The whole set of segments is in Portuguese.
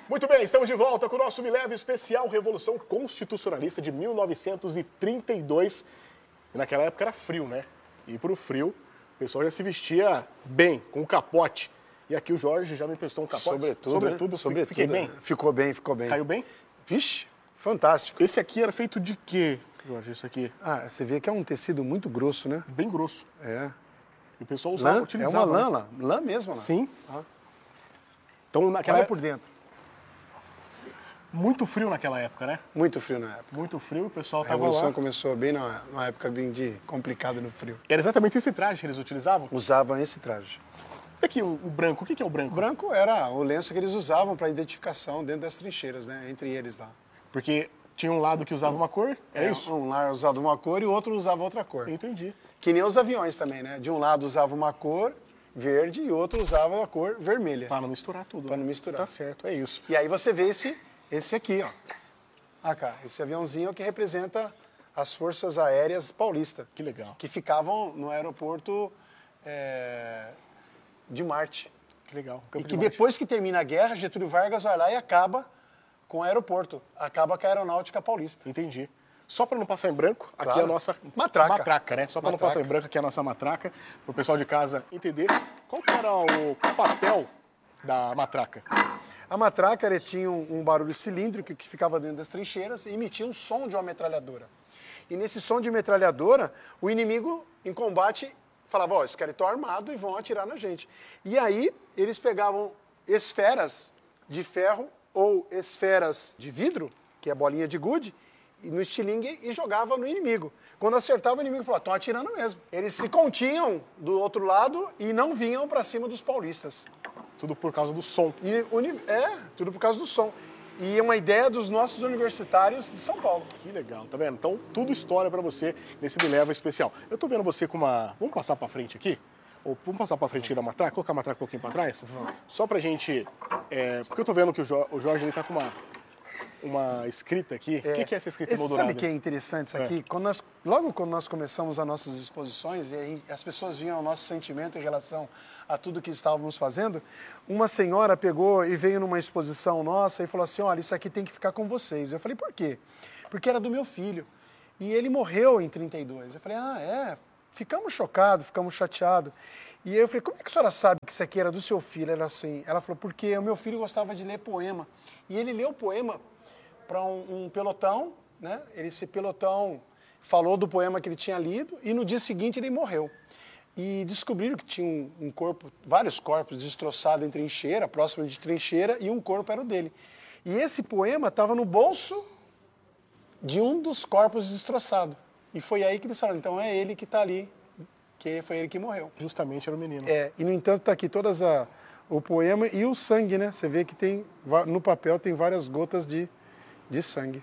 Muito bem, estamos de volta com o nosso Me Leve especial Revolução Constitucionalista de 1932. E naquela época era frio, né? E pro frio, o pessoal já se vestia bem, com um capote. E aqui o Jorge já me emprestou um capote. Sobretudo. Fiquei bem? Ficou bem. Caiu bem? Vixe, fantástico. Esse aqui era feito de quê, Jorge, esse aqui? Ah, você vê que é um tecido muito grosso, né? Bem grosso. É. E o pessoal usava, utilizava. É uma lã, lã mesmo, lã. Sim. Ah. Então, naquela Olha por dentro. Muito frio naquela época, né? Muito frio na época. Muito frio, o pessoal A estava Revolução lá. começou bem numa época bem complicada no frio. Era exatamente esse traje que eles utilizavam? Usavam esse traje. E aqui, o branco, o que é o branco? O branco era o lenço que eles usavam para identificação dentro das trincheiras, né? Entre eles lá. Porque tinha um lado que usava uma cor, é isso? Um lado usava uma cor e o outro usava outra cor. Entendi. Que nem os aviões também, né? De um lado usava uma cor verde e o outro usava a cor vermelha. Para não misturar tudo. Para não misturar. Tá certo, é isso. E aí você vê esse aqui, ó. Ah, cá, esse aviãozinho é o que representa as Forças Aéreas Paulistas. Que legal. Que ficavam no aeroporto de Marte. Que legal. E que depois que termina a guerra, Getúlio Vargas vai lá e acaba com o aeroporto. Acaba com a Aeronáutica Paulista. Entendi. Só para não passar em branco, claro. Aqui é a nossa matraca, né? Só para não passar em branco, aqui é a nossa matraca, para o pessoal de casa entender qual que era o papel da matraca. A matraca tinha um barulho cilíndrico que ficava dentro das trincheiras e emitia um som de uma metralhadora. E nesse som de metralhadora, o inimigo em combate falava, ó, esses caras estão armados e vão atirar na gente. E aí eles pegavam esferas de ferro ou esferas de vidro, que é bolinha de gude, no estilingue e jogava no inimigo. Quando acertava, o inimigo falava, estão atirando mesmo. Eles se continham do outro lado e não vinham para cima dos paulistas. Tudo por causa do som. Tudo por causa do som. E é uma ideia dos nossos universitários de São Paulo. Que legal, tá vendo? Então, tudo história para você nesse Me Leva especial. Eu tô vendo você com uma... Vamos passar para frente aqui? Ou vamos passar para frente aqui da matraca? Colocar a matraca um pouquinho para trás? Só pra gente... Porque eu tô vendo que o Jorge ele tá com uma escrita aqui. O que é essa escrita moldurada? Sabe o que é interessante isso aqui? Logo quando nós começamos as nossas exposições, e aí as pessoas vinham ao nosso sentimento em relação a tudo que estávamos fazendo, uma senhora pegou e veio numa exposição nossa e falou assim, olha, isso aqui tem que ficar com vocês. Eu falei, por quê? Porque era do meu filho. E ele morreu em 32. Eu falei, ficamos chocados, ficamos chateados. E eu falei, como é que a senhora sabe que isso aqui era do seu filho? Ela falou, porque o meu filho gostava de ler poema. E ele leu poema para um pelotão, né? Esse pelotão falou do poema que ele tinha lido e no dia seguinte ele morreu. E descobriram que tinha vários corpos destroçados em trincheira, próximo de trincheira, e um corpo era o dele. E esse poema estava no bolso de um dos corpos destroçados. E foi aí que eles falaram, então é ele que está ali, que foi ele que morreu. Justamente era o menino. E no entanto está aqui o poema e o sangue, né? Você vê que no papel tem várias gotas de sangue.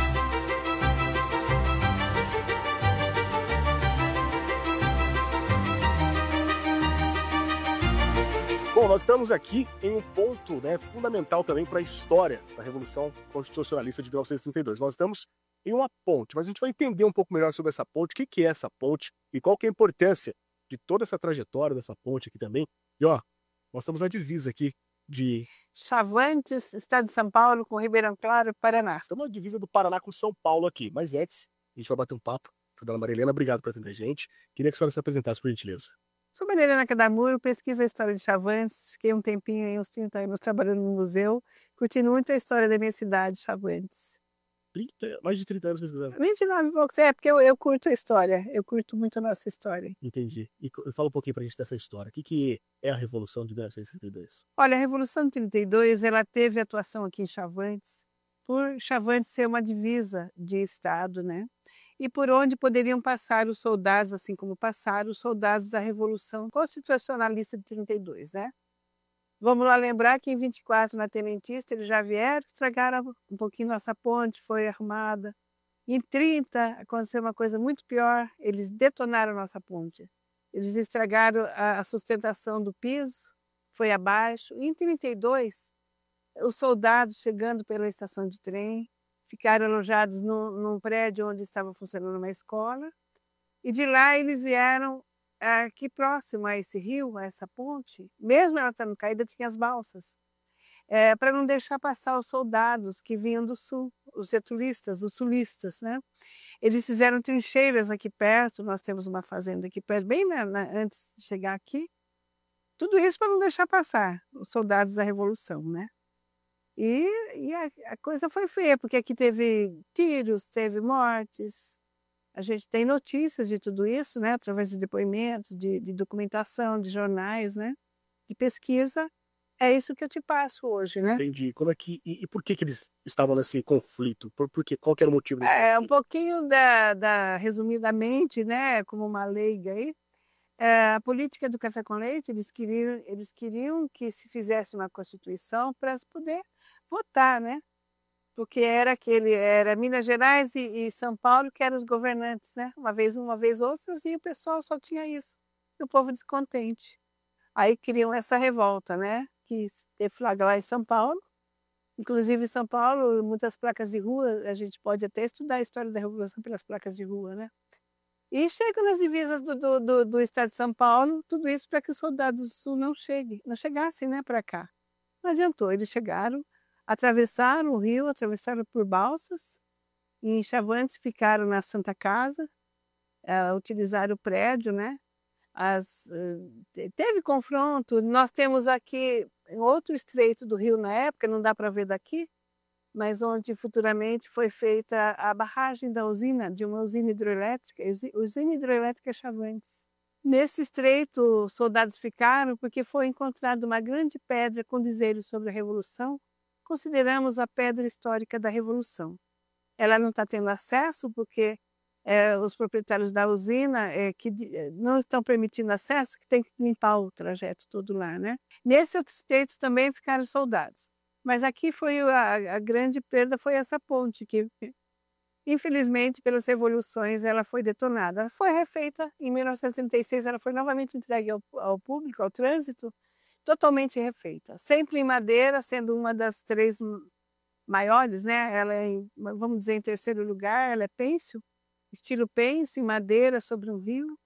Bom, nós estamos aqui em um ponto fundamental também para a história da Revolução Constitucionalista de 1932. Nós estamos em uma ponte, mas a gente vai entender um pouco melhor sobre essa ponte, o que é essa ponte e qual que é a importância de toda essa trajetória dessa ponte aqui também. E nós estamos na divisa aqui de Chavantes, estado de São Paulo, com Ribeirão Claro, Paraná. Estamos na divisa do Paraná com São Paulo aqui, mas antes, a gente vai bater um papo. Dona Maria Helena, obrigado por atender a gente. Queria que a senhora se apresentasse, por gentileza. Sou Maria Helena Cadamuro, pesquiso a história de Chavantes, fiquei um tempinho, uns 30 anos, trabalhando no museu, curti muito a história da minha cidade, Chavantes. Mais de 30 anos pesquisando. 29 e poucos, porque eu curto a história, eu curto muito a nossa história. Entendi. E fala um pouquinho pra gente dessa história. O que é a Revolução de 1932? Olha, a Revolução de 32, ela teve atuação aqui em Chavantes, por Chavantes ser uma divisa de Estado, né? E por onde poderiam passar os soldados, assim como passaram os soldados da Revolução Constitucionalista de 32, né? Vamos lá lembrar que em 24, na Tenentista, eles já vieram, estragaram um pouquinho nossa ponte, foi arrumada. Em 30, aconteceu uma coisa muito pior, eles detonaram nossa ponte. Eles estragaram a sustentação do piso, foi abaixo. Em 32, os soldados chegando pela estação de trem, ficaram alojados num prédio onde estava funcionando uma escola, e de lá eles vieram aqui próximo a esse rio, a essa ponte, mesmo ela estando caída, tinha as balsas. para não deixar passar os soldados que vinham do sul, os getulistas, os sulistas, né? Eles fizeram trincheiras aqui perto, nós temos uma fazenda aqui perto, bem antes de chegar aqui. Tudo isso para não deixar passar os soldados da Revolução, né? E a coisa foi feia, porque aqui teve tiros, teve mortes. A gente tem notícias de tudo isso, né? Através de depoimentos, de documentação, de jornais, né? De pesquisa. É isso que eu te passo hoje, né? Entendi. Como é que, e por que que eles estavam nesse conflito? Por quê? Qual que era o motivo desse Um pouquinho resumidamente, né? Como uma leiga aí. A política do café com leite, eles queriam que se fizesse uma constituição para poder votar, né? Porque era Minas Gerais e São Paulo que eram os governantes, né? Uma vez outros, e o pessoal só tinha isso. E o povo descontente. Aí criam essa revolta, né? Que deflagra lá em São Paulo. Inclusive em São Paulo, muitas placas de rua, a gente pode até estudar a história da Revolução pelas placas de rua, né? E chegam nas divisas do estado de São Paulo, tudo isso para que os soldados do Sul não chegassem, né, para cá. Não adiantou, eles chegaram, atravessaram o rio, atravessaram por balsas, e em Chavantes ficaram na Santa Casa, utilizaram o prédio, né? Teve confronto, nós temos aqui em outro estreito do rio na época, não dá para ver daqui, mas onde futuramente foi feita a barragem da usina, de uma usina hidroelétrica, usina hidroelétrica Chavantes. Nesse estreito, os soldados ficaram porque foi encontrada uma grande pedra com dizeres sobre a Revolução. Consideramos a pedra histórica da Revolução. Ela não está tendo acesso porque os proprietários da usina que não estão permitindo acesso, que tem que limpar o trajeto todo lá, né? Nesse outro estreito também ficaram soldados. Mas aqui foi a grande perda, foi essa ponte que, infelizmente, pelas revoluções, ela foi detonada. Ela foi refeita em 1936, ela foi novamente entregue ao público, ao trânsito, totalmente refeita. Sempre em madeira, sendo uma das 3 maiores, né? Ela é, vamos dizer, em terceiro lugar, ela é pêncil, estilo pêncil, em madeira, sobre um rio.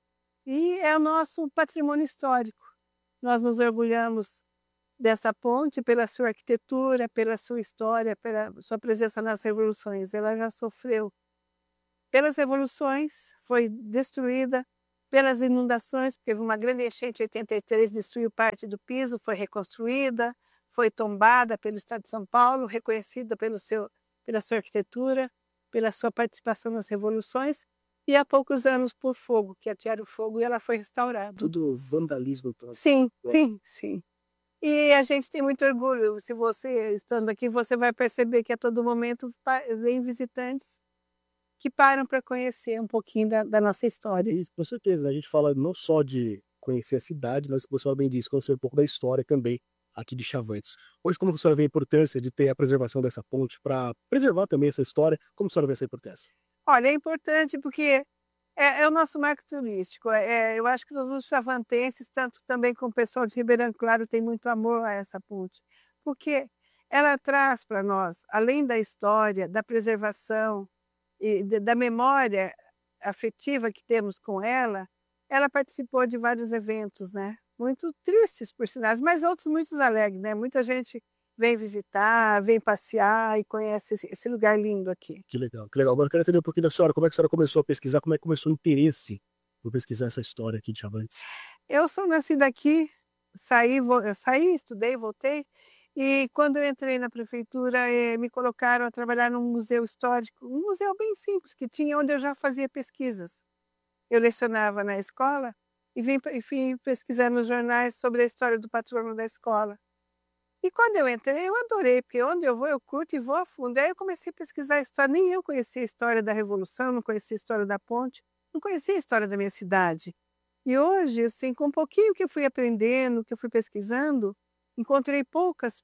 E é o nosso patrimônio histórico. Nós nos orgulhamos dessa ponte pela sua arquitetura, pela sua história, pela sua presença nas revoluções. Ela já sofreu pelas revoluções, foi destruída pelas inundações, porque uma grande enchente em 83 destruiu parte do piso, foi reconstruída, foi tombada pelo Estado de São Paulo, reconhecida pela sua arquitetura, pela sua participação nas revoluções, e há poucos anos por fogo, que atearam fogo e ela foi restaurada. Tudo vandalismo. Sim, sim, sim. E a gente tem muito orgulho. Se você, estando aqui, você vai perceber que a todo momento vem visitantes que param para conhecer um pouquinho da nossa história. Isso, com certeza. A gente fala não só de conhecer a cidade, mas, como a senhora bem disse, conhecer um pouco da história também aqui de Chavantes. Hoje, como a senhora vê a importância de ter a preservação dessa ponte para preservar também essa história? Como a senhora vê essa importância? Olha, é importante porque é o nosso marco turístico. Eu acho que os chavantenses, tanto também como o pessoal de Ribeirão Claro, tem muito amor a essa ponte, porque ela traz para nós, além da história, da preservação e da memória afetiva que temos com ela participou de vários eventos, né? Muito tristes, por sinais, mas outros muito alegres, né? Muita gente vem visitar, vem passear e conhece esse lugar lindo aqui. Que legal, que legal. Agora eu quero entender um pouquinho da senhora, como é que a senhora começou a pesquisar, como é que começou o interesse por pesquisar essa história aqui de Chavantes? Eu sou nascida aqui, saí, estudei, voltei, e quando eu entrei na prefeitura, me colocaram a trabalhar num museu histórico, um museu bem simples que tinha, onde eu já fazia pesquisas. Eu lecionava na escola e vim pesquisar nos jornais sobre a história do patrono da escola. E quando eu entrei, eu adorei, porque onde eu vou, eu curto e vou a fundo. Aí eu comecei a pesquisar a história. Nem eu conhecia a história da Revolução, não conhecia a história da ponte, não conhecia a história da minha cidade. E hoje, assim, com um pouquinho que eu fui aprendendo, que eu fui pesquisando, encontrei poucas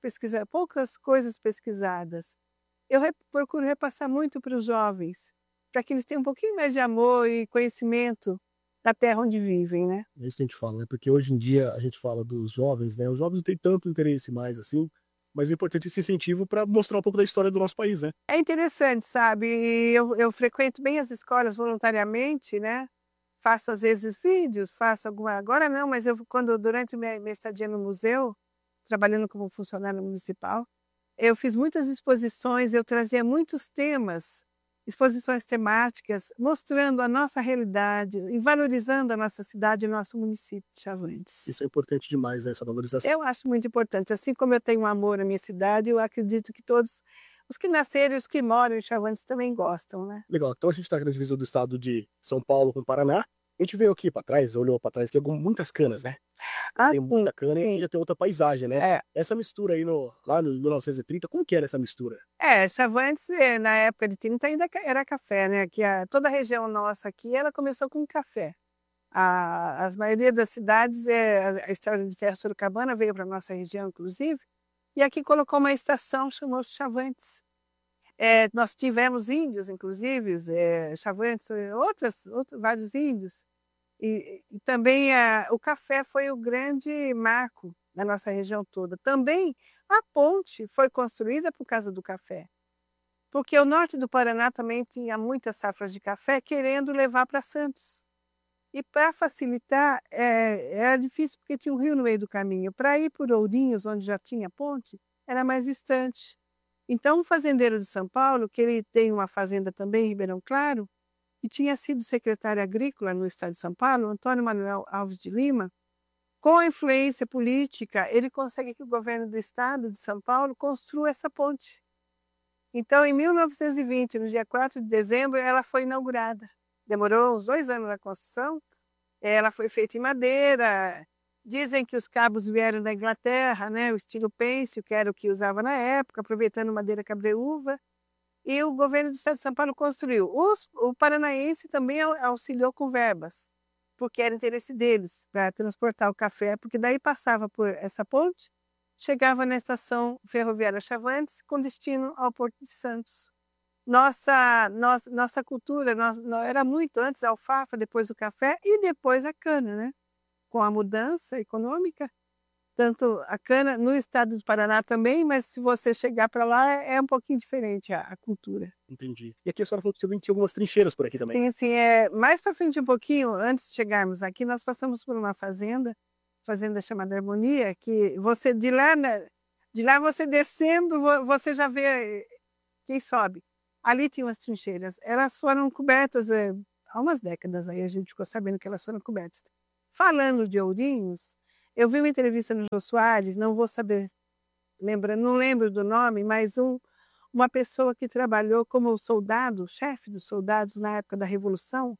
coisas pesquisadas. Eu procuro repassar muito para os jovens, para que eles tenham um pouquinho mais de amor e conhecimento da terra onde vivem, né? É isso que a gente fala, né? Porque hoje em dia a gente fala dos jovens, né? Os jovens não têm tanto interesse mais assim, mas é importante esse incentivo para mostrar um pouco da história do nosso país, né? É interessante, sabe? Eu frequento bem as escolas voluntariamente, né? Faço às vezes vídeos, faço alguma. Agora não, mas durante minha estadia no museu, trabalhando como funcionária municipal. Eu fiz muitas exposições, eu trazia muitos temas, exposições temáticas, mostrando a nossa realidade e valorizando a nossa cidade e o nosso município de Chavantes. Isso é importante demais, né, essa valorização. Eu acho muito importante. Assim como eu tenho um amor à minha cidade, eu acredito que todos os que nasceram e os que moram em Chavantes também gostam, né? Legal, então a gente está aqui na divisa do estado de São Paulo com o Paraná. A gente veio aqui para trás, olhou para trás, tem muitas canas, né? Tem muita cana e já tem outra paisagem, né? Essa mistura aí lá no 1930, como que era essa mistura? Chavantes, na época de 30 ainda era café, né? Que toda a região nossa aqui, ela começou com café. A maioria das cidades, a estrada de ferro Sorocabana veio para a nossa região, inclusive, e aqui colocou uma estação, chamou-se Chavantes. Nós tivemos índios, inclusive, Chavantes, vários índios, e também o café foi o grande marco da nossa região toda. Também a ponte foi construída por causa do café, porque o norte do Paraná também tinha muitas safras de café querendo levar para Santos. E para facilitar, era difícil porque tinha um rio no meio do caminho. Para ir por Ourinhos, onde já tinha ponte, era mais distante. Então, um fazendeiro de São Paulo, que ele tem uma fazenda também em Ribeirão Claro, e tinha sido secretário agrícola no estado de São Paulo, Antônio Manuel Alves de Lima, com a influência política, ele consegue que o governo do estado de São Paulo construa essa ponte. Então, em 1920, no dia 4 de dezembro, ela foi inaugurada. Demorou uns 2 anos a construção. Ela foi feita em madeira. Dizem que os cabos vieram da Inglaterra, né? O estilo pêncil, que era o que usava na época, aproveitando madeira cabreúva. E o governo do estado de São Paulo construiu. O paranaense também auxiliou com verbas, porque era interesse deles para transportar o café, porque daí passava por essa ponte, chegava na estação ferroviária Chavantes, com destino ao Porto de Santos. Nossa cultura era muito antes a alfafa, depois o café e depois a cana, né? Com a mudança econômica, tanto a cana no estado do Paraná também, mas se você chegar para lá é um pouquinho diferente a cultura. Entendi. E aqui a senhora falou que também tinha algumas trincheiras por aqui também. Sim, mais para frente um pouquinho, antes de chegarmos aqui, nós passamos por uma fazenda chamada Harmonia, que você de lá você descendo, você já vê quem sobe. Ali tinham as trincheiras. Elas foram cobertas há umas décadas, aí a gente ficou sabendo que elas foram cobertas. Falando de Ourinhos, eu vi uma entrevista no Jô Soares, não vou saber, não lembro do nome, mas uma pessoa que trabalhou como soldado, chefe dos soldados na época da Revolução,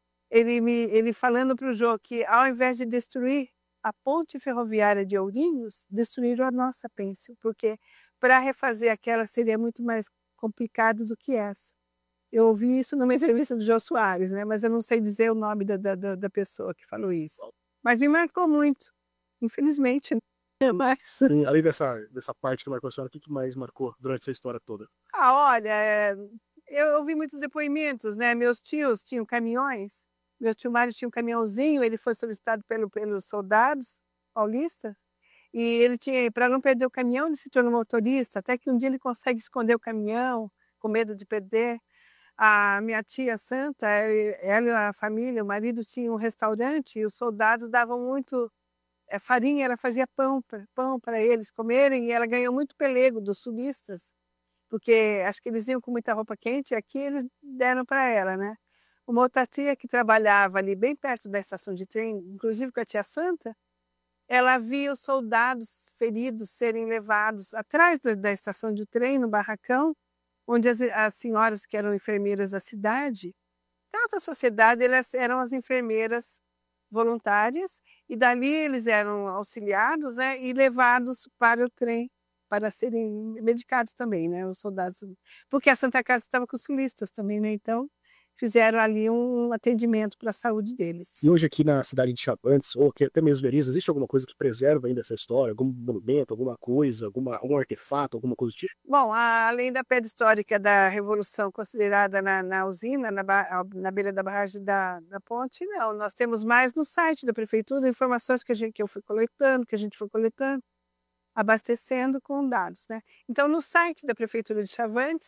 ele falando para o Jô que ao invés de destruir a ponte ferroviária de Ourinhos, destruíram a nossa pêncil, porque para refazer aquela seria muito mais complicado do que essa. Eu ouvi isso numa entrevista do Jô Soares, né? Mas eu não sei dizer o nome da pessoa que falou isso. Mas me marcou muito, infelizmente, né? Mas... Sim, além dessa parte que marcou a senhora, o que mais marcou durante essa história toda? Olha, eu ouvi muitos depoimentos, né? Meus tios tinham caminhões, meu tio Mário tinha um caminhãozinho, ele foi solicitado pelos soldados paulistas, e ele tinha, para não perder o caminhão, ele se tornou motorista, até que um dia ele consegue esconder o caminhão, com medo de perder. A minha tia Santa, ela e a família, o marido tinha um restaurante, e os soldados davam muito farinha, ela fazia pão para eles comerem, e ela ganhou muito pelego dos sulistas, porque acho que eles iam com muita roupa quente, e aqui eles deram para ela, né? Uma outra tia que trabalhava ali bem perto da estação de trem, inclusive com a tia Santa, ela via os soldados feridos serem levados atrás da estação de trem, no barracão, onde as senhoras que eram enfermeiras da cidade, da alta sociedade, elas eram as enfermeiras voluntárias, e dali eles eram auxiliados, né, e levados para o trem, para serem medicados também, né, os soldados, porque a Santa Casa estava com os sulistas também, né, então fizeram ali um atendimento para a saúde deles. E hoje aqui na cidade de Chavantes, ou aqui até mesmo Veriza, existe alguma coisa que preserva ainda essa história? Algum monumento, alguma coisa, algum artefato, alguma coisa do tipo? Bom, além da pedra histórica da Revolução considerada na usina, na beira da barragem da ponte, não. Nós temos mais no site da prefeitura informações que a gente foi coletando, abastecendo com dados, né? Então, no site da prefeitura de Chavantes,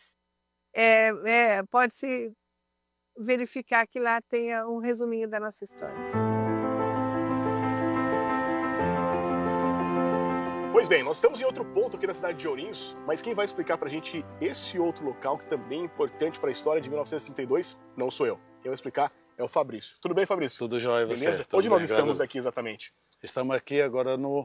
pode-se verificar que lá tenha um resuminho da nossa história. Pois bem, nós estamos em outro ponto aqui na cidade de Ourinhos, mas quem vai explicar pra gente esse outro local que também é importante para a história de 1932 não sou eu. Quem vai explicar é o Fabrício. Tudo bem, Fabrício? Tudo jóia, você? Beleza? Tudo Onde nós bem, estamos aqui exatamente? Estamos aqui agora no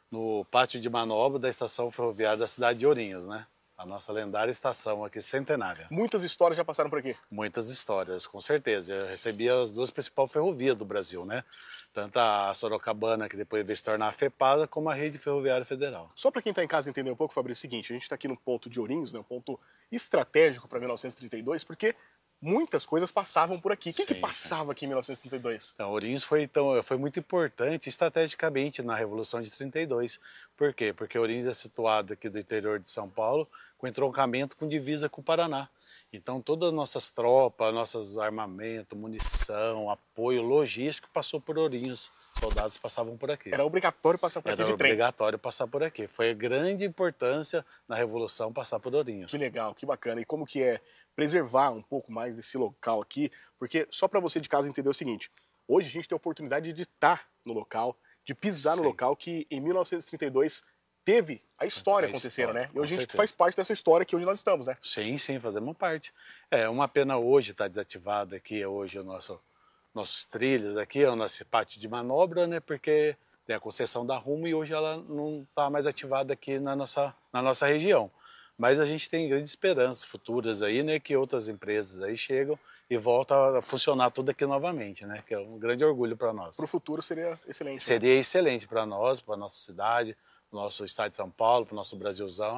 pátio de manobra da estação ferroviária da cidade de Ourinhos, né? A nossa lendária estação aqui, centenária. Muitas histórias já passaram por aqui? Muitas histórias, com certeza. Eu recebi as duas principais ferrovias do Brasil, né? Tanto a Sorocabana, que depois veio se tornar a FEPASA, como a Rede Ferroviária Federal. Só para quem está em casa entender um pouco, Fabrício, é o seguinte, a gente está aqui no ponto de Ourinhos, né, um ponto estratégico para 1932, porque muitas coisas passavam por aqui. O que passava aqui em 1932? Então, Ourinhos foi muito importante estrategicamente na Revolução de 32. Por quê? Porque Ourinhos é situado aqui do interior de São Paulo, com entroncamento com divisa com o Paraná. Então, todas as nossas tropas, nossos armamentos, munição, apoio logístico passou por Ourinhos. Soldados passavam por aqui. Era obrigatório passar por aqui de trem. Era obrigatório passar por aqui. Foi a grande importância na Revolução passar por Ourinhos. Que legal, que bacana. E como que é preservar um pouco mais desse local aqui? Porque só para você de casa entender o seguinte, hoje a gente tem a oportunidade de estar no local, de pisar no local que em 1932 teve a história acontecendo, né? E hoje a gente faz parte dessa história aqui onde nós estamos, né? Sim, fazemos parte. É uma pena hoje estar desativado aqui, hoje nossos trilhos aqui, o nosso pátio de manobra, né? Porque tem a concessão da Rumo e hoje ela não está mais ativada aqui na nossa região. Mas a gente tem grandes esperanças futuras aí, né? Que outras empresas aí chegam e voltam a funcionar tudo aqui novamente, né? Que é um grande orgulho para nós. Para o futuro seria excelente. Seria excelente para nós, para a nossa cidade, para o nosso estado de São Paulo, para o nosso Brasilzão,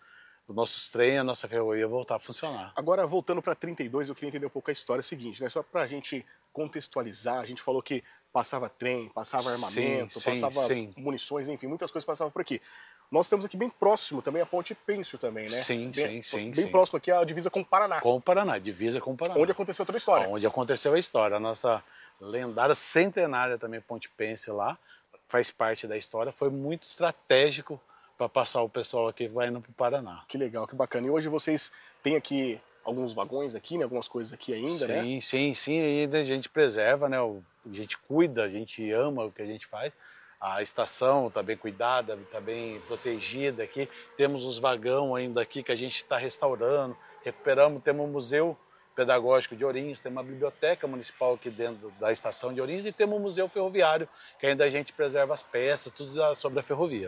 os nossos trens, a nossa ferrovia voltar a funcionar. Agora, voltando para 32, eu queria entender um pouco a história seguinte, né? Só para a gente contextualizar, a gente falou que passava trem, passava armamento, passava munições, enfim, muitas coisas passavam por aqui. Nós estamos aqui bem próximo também a Ponte Pênsil também, né? Bem próximo aqui à divisa com o Paraná. Com o Paraná, divisa com o Paraná. Onde aconteceu toda a história. Onde aconteceu a história. A nossa lendária centenária também Ponte Pênsil lá, faz parte da história, foi muito estratégico para passar o pessoal aqui vai indo para o Paraná. Que legal, que bacana. E hoje vocês têm aqui alguns vagões aqui, né? Algumas coisas aqui ainda, né? Sim, ainda a gente preserva, né? A gente cuida, a gente ama o que a gente faz. A estação está bem cuidada, está bem protegida aqui. Temos uns vagão ainda aqui que a gente está restaurando, recuperamos. Temos um museu pedagógico de Ourinhos, tem uma biblioteca municipal aqui dentro da estação de Ourinhos e temos um museu ferroviário, que ainda a gente preserva as peças, tudo sobre a ferrovia.